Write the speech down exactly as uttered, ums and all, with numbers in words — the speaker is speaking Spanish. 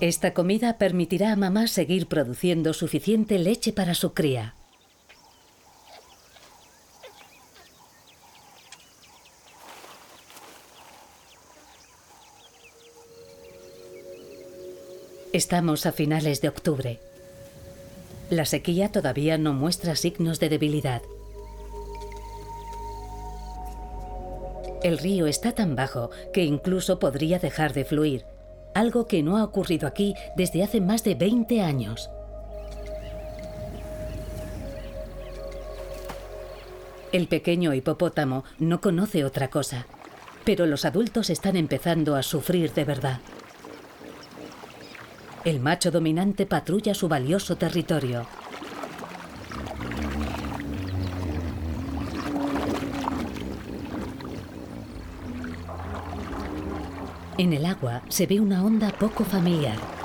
Esta comida permitirá a mamá seguir produciendo suficiente leche para su cría. Estamos a finales de octubre. La sequía todavía no muestra signos de debilidad. El río está tan bajo que incluso podría dejar de fluir, algo que no ha ocurrido aquí desde hace más de veinte años. El pequeño hipopótamo no conoce otra cosa, pero los adultos están empezando a sufrir de verdad. El macho dominante patrulla su valioso territorio. En el agua se ve una onda poco familiar.